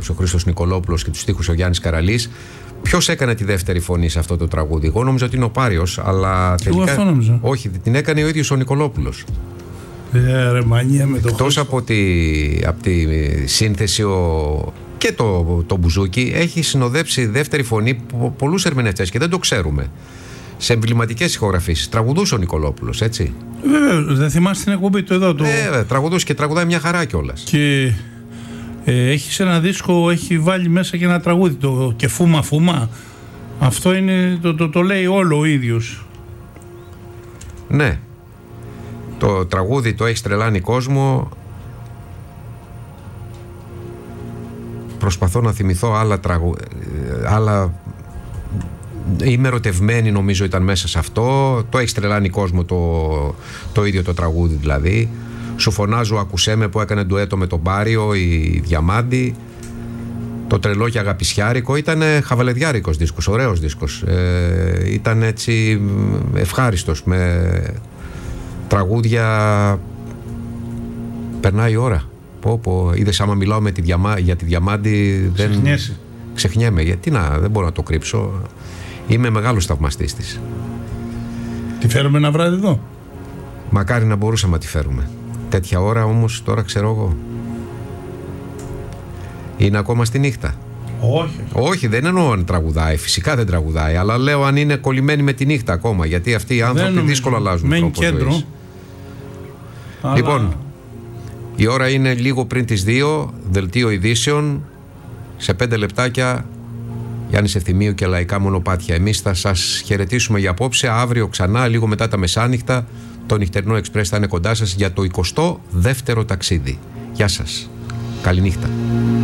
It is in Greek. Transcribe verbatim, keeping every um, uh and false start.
ο Χρήστος Νικολόπουλος και τους στίχους ο Γιάννης Καραλής. Ποιος έκανε τη δεύτερη φωνή σε αυτό το τραγούδι? Εγώ νόμιζα ότι είναι ο Πάριος, αλλά τελικά. αυτό νόμιζα. Όχι, την έκανε ο ίδιος ο Νικολόπουλος. Ε, ρε, μανία με το Εκτός από τη, από τη σύνθεση ο... και το, το μπουζούκι, έχει συνοδέψει δεύτερη φωνή πο, πολλούς ερμηνευτές και δεν το ξέρουμε. Σε εμβληματικές ηχογραφήσεις. Τραγουδούσε ο Νικολόπουλος, έτσι. Βέβαια, δεν θυμάσαι την εκπομπή του εδώ. Το... Ε, τραγουδούσε και τραγουδάει μια χαρά κιόλας. Και ε, έχει σε ένα δίσκο, έχει βάλει μέσα και ένα τραγούδι, το «Και φούμα φούμα». Αυτό είναι, το, το, το λέει όλο ο ίδιος. Ναι. Το τραγούδι το «Έχεις τρελάνει κόσμο». Προσπαθώ να θυμηθώ άλλα τραγούδια. Άλλα... Είμαι ερωτευμένη, νομίζω ήταν μέσα σε αυτό. Το «Έχεις τρελάνει κόσμο», το, το ίδιο το τραγούδι δηλαδή. «Σου φωνάζω ακούσέ με» που έκανε ντουέτο με τον Πάριο, η Διαμάντη. Το «Τρελό και αγαπησιάρικο» ήταν χαβαλεδιάρικος δίσκος, ωραίος δίσκος. Ε, ήταν έτσι ευχάριστος, με τραγούδια. Περνάει η ώρα. Πω, πω. Είδες, άμα μιλάω με τη διαμα... για τη Διαμάντη δεν... Ξεχνιέσαι. Ξεχνιέμαι, γιατί να, δεν μπορώ να το κρύψω. Είμαι μεγάλος θαυμαστής της. Τη φέρουμε ένα βράδυ εδώ? Μακάρι να μπορούσαμε να τη φέρουμε. Τέτοια ώρα όμως τώρα ξέρω εγώ. Είναι ακόμα στη νύχτα. Όχι. Όχι, δεν εννοώ αν τραγουδάει. Φυσικά δεν τραγουδάει. Αλλά λέω αν είναι κολλημένη με τη νύχτα ακόμα. Γιατί αυτοί οι άνθρωποι νομίζω, δύσκολα αλλάζουν μένει τρόπο κέντρο. ζωής. Αλλά... Λοιπόν, η ώρα είναι λίγο πριν τις δύο. Δελτίο ειδήσεων. Σε πέντε λεπτάκια Γιάννης Ευθυμίου και Λαϊκά Μονοπάτια. Εμείς θα σας χαιρετήσουμε για απόψε. Αύριο ξανά, λίγο μετά τα μεσάνυχτα, το νυχτερινό Εξπρές θα είναι κοντά σας για το εικοστό δεύτερο ταξίδι. Γεια σας. Καληνύχτα.